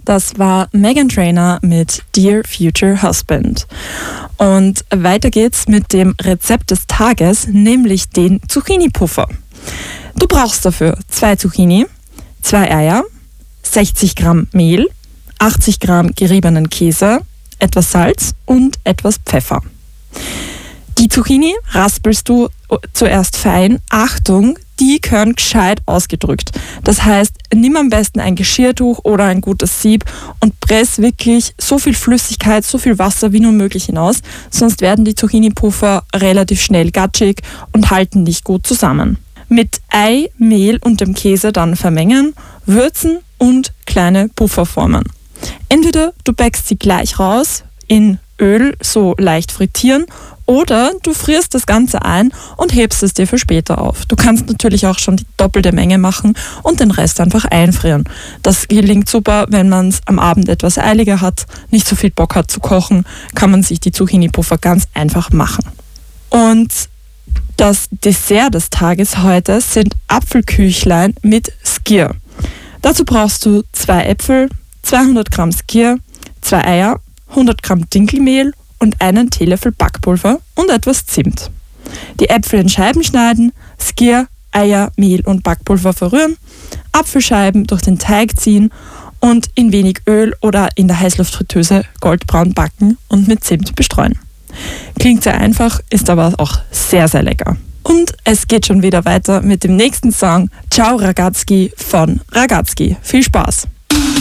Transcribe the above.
Das war Meghan Trainor mit Dear Future Husband. Und weiter geht's mit dem Rezept des Tages, nämlich den Zucchini-Puffer. Du brauchst dafür 2 Zucchini, 2 Eier, 60 Gramm Mehl, 80 Gramm geriebenen Käse, etwas Salz und etwas Pfeffer. Die Zucchini raspelst du zuerst fein. Achtung, die gehören gescheit ausgedrückt. Das heißt, nimm am besten ein Geschirrtuch oder ein gutes Sieb und press wirklich so viel Flüssigkeit, so viel Wasser wie nur möglich hinaus, sonst werden die Zucchini-Puffer relativ schnell gatschig und halten nicht gut zusammen. Mit Ei, Mehl und dem Käse dann vermengen, würzen und kleine Puffer formen. Entweder du backst sie gleich raus in Öl, so leicht frittieren, oder du frierst das Ganze ein und hebst es dir für später auf. Du kannst natürlich auch schon die doppelte Menge machen und den Rest einfach einfrieren. Das gelingt super, wenn man es am Abend etwas eiliger hat, nicht so viel Bock hat zu kochen, kann man sich die Zucchini-Puffer ganz einfach machen. Und das Dessert des Tages heute sind Apfelküchlein mit Skyr. Dazu brauchst du 2 Äpfel, 200 Gramm Skyr, 2 Eier, 100 Gramm Dinkelmehl und einen Teelöffel Backpulver und etwas Zimt. Die Äpfel in Scheiben schneiden, Skyr, Eier, Mehl und Backpulver verrühren, Apfelscheiben durch den Teig ziehen und in wenig Öl oder in der Heißluftfritteuse goldbraun backen und mit Zimt bestreuen. Klingt sehr einfach, ist aber auch sehr, sehr lecker. Und es geht schon wieder weiter mit dem nächsten Song Ciao Ragazzi von Ragazzi. Viel Spaß!